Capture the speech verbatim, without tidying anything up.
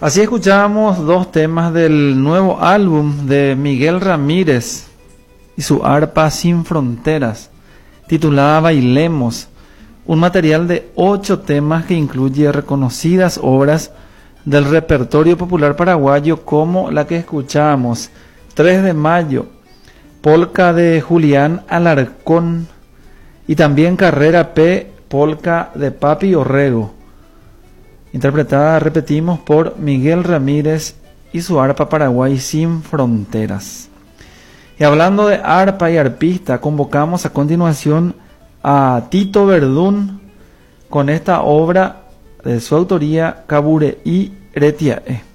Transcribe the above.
Así escuchamos dos temas del nuevo álbum de Miguel Ramírez y su arpa Sin Fronteras, titulada Bailemos, un material de ocho temas que incluye reconocidas obras del repertorio popular paraguayo como la que escuchamos, tres de mayo, polca de Julián Alarcón y también Carrera P, polca de Papi Orrego, interpretada, repetimos, por Miguel Ramírez y su arpa Paraguay Sin Fronteras. Y hablando de arpa y arpista, convocamos a continuación a Tito Verdún con esta obra de su autoría, Cabureí Retiae.